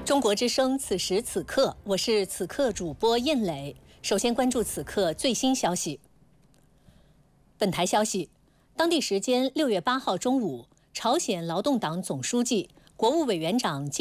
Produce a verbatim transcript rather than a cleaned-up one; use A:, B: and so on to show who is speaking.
A: 中国之声，此时此刻，我是此刻主播印磊。首先关注此刻最新消息。本台消息，当地时间六月八号中午，朝鲜劳动党总书记、国务委员长金